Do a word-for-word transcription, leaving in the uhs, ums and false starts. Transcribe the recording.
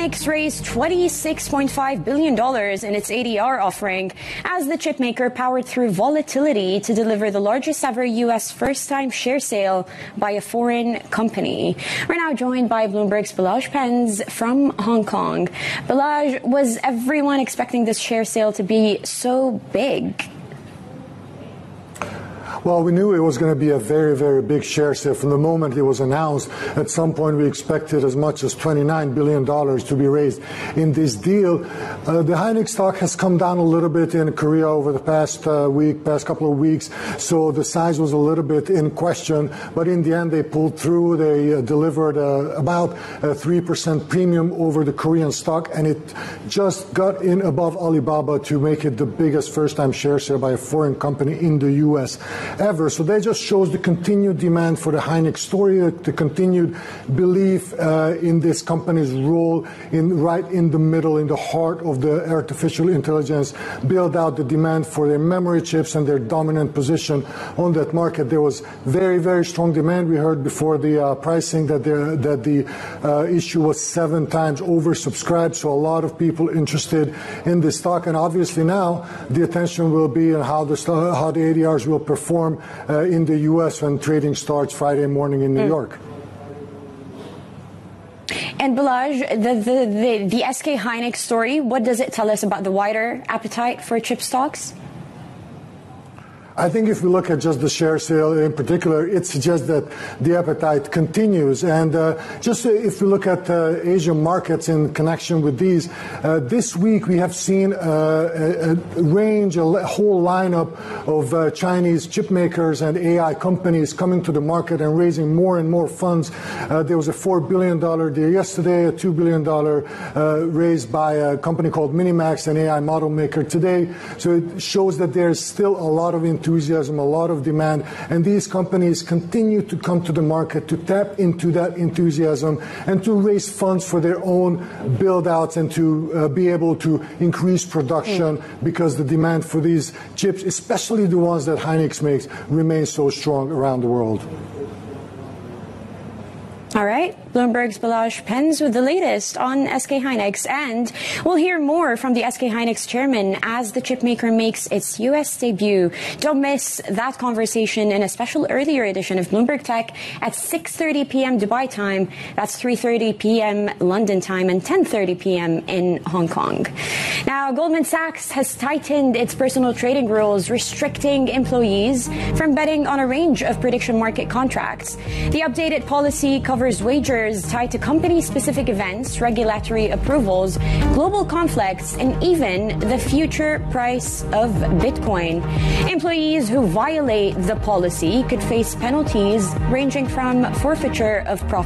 Hynix raised twenty-six point five billion dollars in its A D R offering as the chipmaker powered through volatility to deliver the largest ever U S first-time share sale by a foreign company. We're now joined by Bloomberg's Balazs Penns from Hong Kong. Balazs, was everyone expecting this share sale to be so big? Well, we knew it was going to be a very, very big share sale. From the moment it was announced, at some point we expected as much as twenty-nine billion dollars to be raised in this deal. Uh, the Hynix stock has come down a little bit in Korea over the past uh, week, past couple of weeks, so the size was a little bit in question. But in the end, they pulled through. They uh, delivered uh, about a three percent premium over the Korean stock, and it just got in above Alibaba to make it the biggest first-time share sale by a foreign company in the U S ever. So that just shows the continued demand for the Hynix story, the continued belief uh, in this company's role in right in the middle, in the heart of the artificial intelligence build out, the demand for their memory chips and their dominant position on that market. There was very, very strong demand. We heard before the uh, pricing that, there, that the uh, issue was seven times oversubscribed, so a lot of people interested in this stock. And obviously now the attention will be on how the, how the A D Rs will perform Uh, in the U S when trading starts Friday morning in New mm. York. And Balazs, the, the, the, the S K Hynix story, what does it tell us about the wider appetite for chip stocks? I think if we look at just the share sale in particular, it suggests that the appetite continues. And uh, just if we look at uh, Asian markets in connection with these, uh, this week we have seen uh, a, a range, a whole lineup of uh, Chinese chip makers and A I companies coming to the market and raising more and more funds. Uh, there was a four billion dollars deal yesterday, a two billion dollars uh, raised by a company called Minimax, an A I model maker today. So it shows that there's still a lot of enthusiasm, a lot of demand, and these companies continue to come to the market to tap into that enthusiasm and to raise funds for their own build-outs and to uh, be able to increase production mm. because the demand for these chips, especially the ones that Hynix makes, remains so strong around the world. All right, Bloomberg's Balazs Penns with the latest on S K Hynix, and we'll hear more from the S K Hynix chairman as the chipmaker makes its U S debut. Don't miss that conversation in a special earlier edition of Bloomberg Tech at six thirty p.m. Dubai time. That's three thirty p.m. London time and ten thirty p.m. in Hong Kong. Now, Goldman Sachs has tightened its personal trading rules, restricting employees from betting on a range of prediction market contracts. The updated policy covers wagers tied to company-specific events, regulatory approvals, global conflicts, and even the future price of Bitcoin. Employees who violate the policy could face penalties ranging from forfeiture of profit